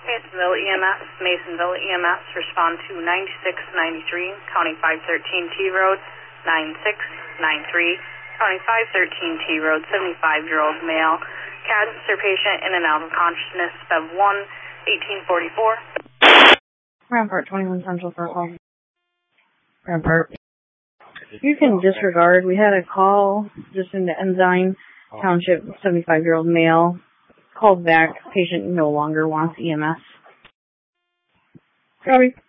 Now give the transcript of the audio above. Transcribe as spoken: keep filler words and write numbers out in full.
Masonville E M S, Masonville E M S, respond to ninety-six ninety-three, County five thirteen T Road, nine six nine three, County five thirteen T Road, seventy-five-year-old male, cancer patient in and out of consciousness, Feb one, eighteen forty-four. Rampart twenty-one Central for a call. Rampart. You can disregard. We had a call just in the Ensign Township, seventy-five-year-old male. Called back. Patient no longer wants E M S. Copy.